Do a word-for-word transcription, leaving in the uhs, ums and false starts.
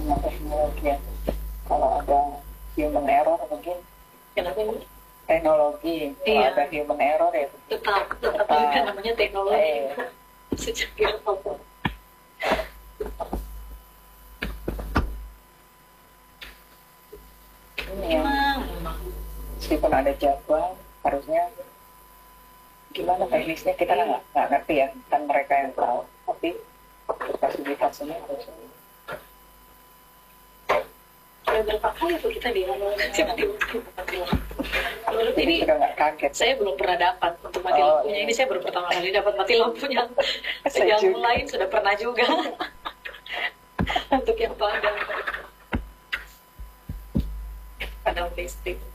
namanya teknologi ya. Kalau ada human error mungkin. Kenapa ini? Teknologi, kalau Iya. ada human error ya Tetap, tetap Tetap. juga namanya teknologi. Eh. Sejak apapun. ini yang Memang, memang. meskipun ada jadwal harusnya gimana teknisnya kita kan nggak nggak ngerti ya, kan mereka yang tahu, tapi fasilitasnya harus Sudah berapa kali tuh kita diomong mati-mati mati lampu. Menurut jadi ini kita nggak kaget. saya belum pernah dapat untuk mati Oh, lampunya. iya. Ini saya baru pertama kali dapat mati lampunya. Saya Yang juga. lain sudah pernah juga. Untuk yang padang, padang listrik.